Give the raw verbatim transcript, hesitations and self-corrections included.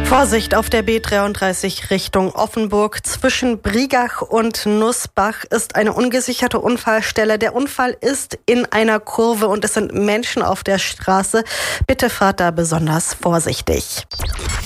Vorsicht auf der B dreiunddreißig Richtung Offenburg. Zwischen Brigach und Nussbach ist eine ungesicherte Unfallstelle. Der Unfall ist in einer Kurve und es sind Menschen auf der Straße. Bitte fahrt da besonders vorsichtig.